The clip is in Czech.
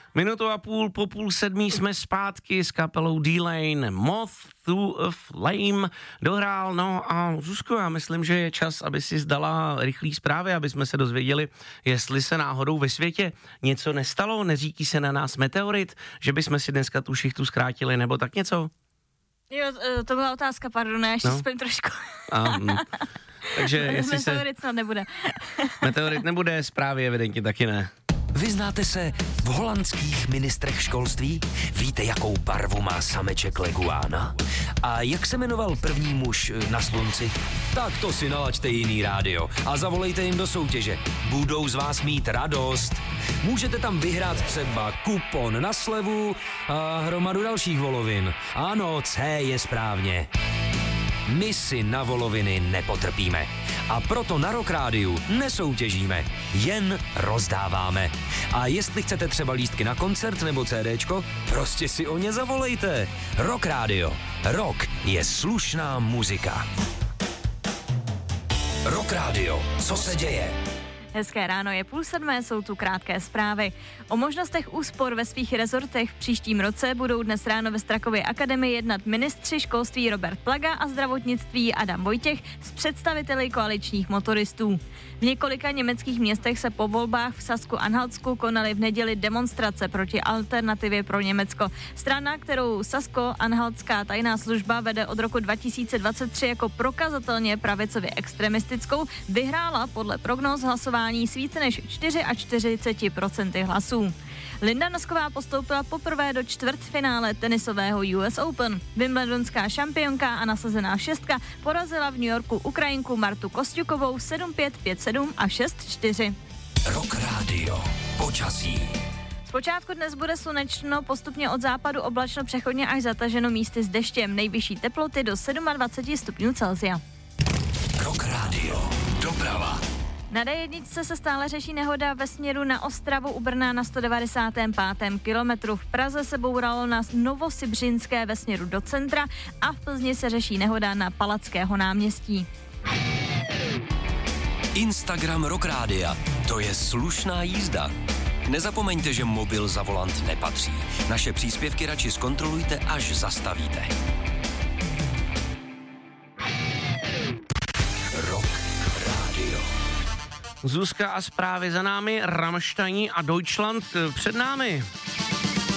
Minutu a půl po 6:30 jsme zpátky s kapelou D-Lane. Moth Through a Flame dohrál, no a Zuzko, já myslím, že je čas, aby si zdala rychlý zprávy, aby jsme se dozvěděli, jestli se náhodou ve světě něco nestalo, neříkí se na nás meteorit, že bychom si dneska tu šichtu zkrátili, nebo tak něco? Jo, to byla otázka, pardon, já ještě spím trošku. Takže jestli meteorit snad nebude. Meteorit nebude, zprávy evidentně taky ne. Vyznáte se v holandských ministrech školství? Víte, jakou barvu má sameček leguána? A jak se jmenoval první muž na slunci? Tak to si nalaďte jiný rádio a zavolejte jim do soutěže. Budou z vás mít radost. Můžete tam vyhrát třeba kupon na slevu a hromadu dalších volovin. Ano, C je správně. My si na voloviny nepotrpíme. A proto na Rock Rádiu nesoutěžíme, jen rozdáváme. A jestli chcete třeba lístky na koncert nebo CDčko, prostě si o ně zavolejte. Rock Rádio. Rock je slušná muzika. Rock Rádio. Co se děje? Hezké ráno, je 6:30, jsou tu krátké zprávy. O možnostech úspor ve svých rezortech v příštím roce budou dnes ráno ve Strakově akademii jednat ministři školství Robert Plaga a zdravotnictví Adam Vojtěch s představiteli koaličních motoristů. V několika německých městech se po volbách v Sasku-Anhaltsku konaly v neděli demonstrace proti Alternativě pro Německo. Strana, kterou Sasko-Anhaltská tajná služba vede od roku 2023 jako prokazatelně pravicově extremistickou, vyhrála podle prognóz hlasování s více než 44% hlasů. Linda Nosková postoupila poprvé do čtvrtfinále tenisového US Open. Wimbledonská šampionka a nasazená šestka porazila v New Yorku Ukrajinku Martu Kostjukovou 7-5, 5-7 a 6-4. Rock Radio. Počasí. Zpočátku dnes bude slunečno, postupně od západu oblačno, přechodně až zataženo místy s deštěm. Nejvyšší teploty do 27 stupňů Celsia. Rock Radio. Doprava. Na D1 se stále řeší nehoda ve směru na Ostravu u Brna na 195. kilometru. V Praze se bouralo na Novosibřinské ve směru do centra a v Plzni se řeší nehoda na Palackého náměstí. Instagram Rock Rádia. To je slušná jízda. Nezapomeňte, že mobil za volant nepatří. Naše příspěvky radši zkontrolujte, až zastavíte. Rock Radio. Zuzka a zprávy za námi, Rammstein a Deutschland před námi.